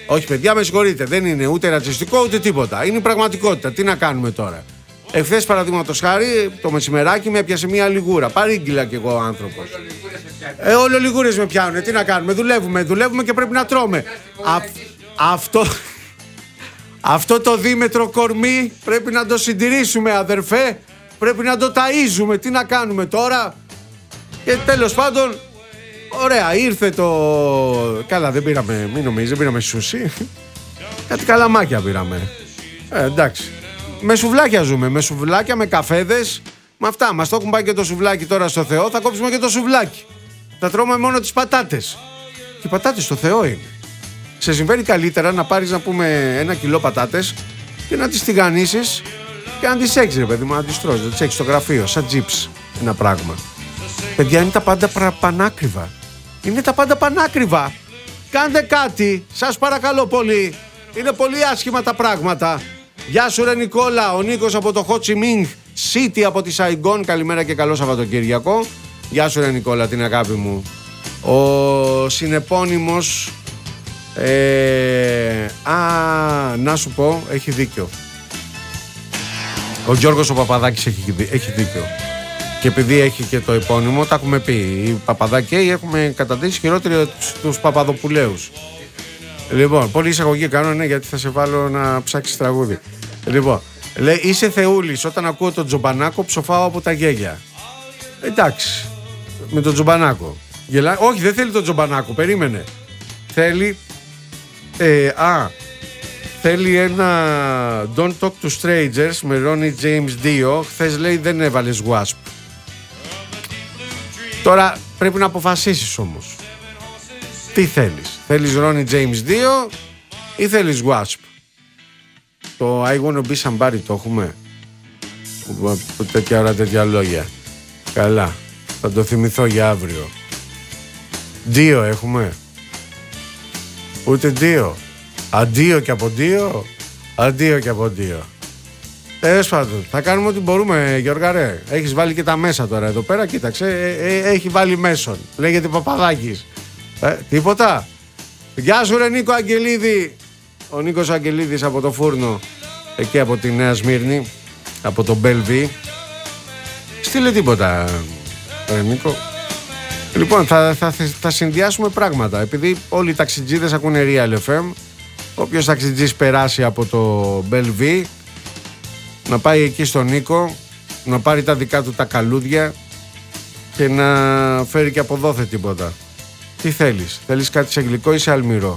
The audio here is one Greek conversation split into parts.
Όχι, παιδιά, με συγχωρείτε. Δεν είναι ούτε ρατσιστικό ούτε τίποτα. Είναι η πραγματικότητα. Τι να κάνουμε τώρα. Εχθές, παραδείγματος χάρη, το μεσημεράκι με έπιασε μια λιγούρα. Παρήγγειλα κι εγώ άνθρωπος. Όλο λιγούρες με πιάνουν. Τι να κάνουμε. Δουλεύουμε και πρέπει να τρώμε. Αυτό το δίμετρο κορμί πρέπει να το συντηρήσουμε, αδερφέ. Πρέπει να το ταΐζουμε. Τι να κάνουμε τώρα. Και τέλος πάντων, ωραία, ήρθε το... Καλά, δεν πήραμε, μην νομίζεις, δεν πήραμε σούσι. Κάτι καλαμάκια πήραμε. Εντάξει. Με σουβλάκια ζούμε, με σουβλάκια, με καφέδες. Με αυτά, μας το έχουν πάει και το σουβλάκι τώρα στο Θεό. Θα κόψουμε και το σουβλάκι. Θα τρώμε μόνο τις πατάτες. Και οι πατάτες στο Θεό είναι. Σε συμβαίνει καλύτερα να πάρεις, να πούμε, 1 κιλό πατάτες και να τις τηγανίσεις και να τις έχεις, ρε παιδί μου, να τις τρως, να τις έχεις στο γραφείο, σαν τζιπς. Ένα πράγμα. Παιδιά, είναι τα πάντα πανάκριβα. Είναι τα πάντα πανάκριβα. Κάντε κάτι, σας παρακαλώ πολύ. Είναι πολύ άσχημα τα πράγματα. Γεια σου ρε Νικόλα, ο Νίκος από το Χο Τσι Μίνγκ City από τη Σαϊγκόν. Καλημέρα και καλό Σαββατοκύριακο. Γεια σου ρε Νικόλα, την αγάπη μου. Ο συνεπώνυμος να σου πω, έχει δίκιο. Ο Γιώργος ο Παπαδάκης έχει δίκιο. Και επειδή έχει και το επώνυμο, τα έχουμε πει. Οι Παπαδάκοι έχουμε καταντήσει χειρότεροι τους Παπαδοπουλαίους. Λοιπόν, πολλή εισαγωγή κάνω, ναι, γιατί θα σε βάλω να ψάξεις τραγούδι. Λοιπόν, λέει, είσαι θεούλης. Όταν ακούω τον Τζομπανάκο, ψοφάω από τα γέλια. Εντάξει, με τον Τζομπανάκο. Όχι, δεν θέλει τον Τζομπανάκο, περίμενε. Θέλει. Θέλει ένα Don't Talk to Strangers με Ronnie James 2. Χθες λέει δεν έβαλες Wasp. Τώρα πρέπει να αποφασίσεις όμως. Τι θέλεις. Θέλεις Ronnie James 2 ή θέλεις Wasp. Το I wanna be somebody το έχουμε. Τέτοια ώρα τέτοια λόγια. Καλά. Θα το θυμηθώ για αύριο. 2 έχουμε. Ούτε 2. Αντίο και από 2. Αντίο και από 2. Τέλος πάντων, θα κάνουμε ό,τι μπορούμε, Γιώργα, ρε. Έχεις βάλει και τα μέσα τώρα εδώ πέρα, κοίταξε. Έχει βάλει μέσον. Λέγεται Παπαδάκης. Τίποτα. Γεια σου, ρε Νίκο Αγγελίδη. Ο Νίκος Αγγελίδης από το Φούρνο, εκεί από τη Νέα Σμύρνη, από το Μπέλβι. Στείλε τίποτα, ρε Νίκο. Λοιπόν, θα συνδυάσουμε πράγματα. Επειδή όλοι οι ταξιτζίδες ακούνε Real FM, όποιος ταξιτζής περάσει από το Μπέλβι, να πάει εκεί στον Νίκο, να πάρει τα δικά του τα καλούδια και να φέρει και από δόθε τίποτα. Τι θέλεις, θέλεις κάτι σε γλυκό ή σε αλμυρό?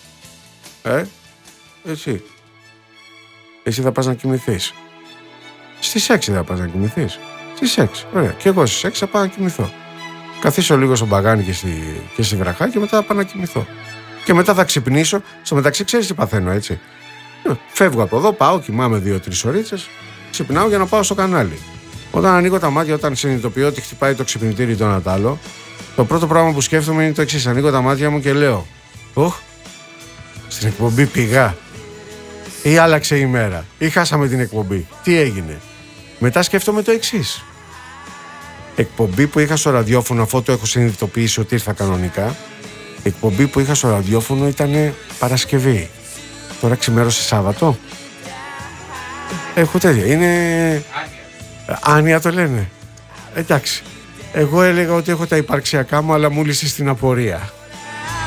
Εσύ θα πας να κοιμηθείς. Στις 6 θα πας να κοιμηθείς. Στις 6, ωραία. Και εγώ στις 6 θα πάω να κοιμηθώ. Καθίσω λίγο στο μπαγάνι και στη βραχά και μετά θα πάω να κοιμηθώ. Και μετά θα ξυπνήσω. Στο μεταξύ ξέρεις τι παθαίνω, έτσι. Φεύγω από εδώ, πάω, κοιμάμαι 2-3 ωρίτσες, ξυπνάω για να πάω στο κανάλι. Όταν ανοίγω τα μάτια, όταν συνειδητοποιώ ότι χτυπάει το ξυπνητήρι το ένα άλλο, το πρώτο πράγμα που σκέφτομαι είναι το εξής. Ανοίγω τα μάτια μου και λέω, στην εκπομπή πηγά. Ή άλλαξε η μέρα. Ή χάσαμε την εκπομπή. Τι έγινε. Μετά σκέφτομαι το εξής. Εκπομπή που είχα στο ραδιόφωνο, αφού το έχω συνειδητοποιήσει ότι ήρθα κανονικά. Εκπομπή που είχα στο ραδιόφωνο ήταν Παρασκευή. Τώρα ξημέρωσε Σάββατο. Έχω τέτοια. Είναι. Άνια το λένε. Εντάξει. Εγώ έλεγα ότι έχω τα υπαρξιακά μου, αλλά μου λύσει στην απορία.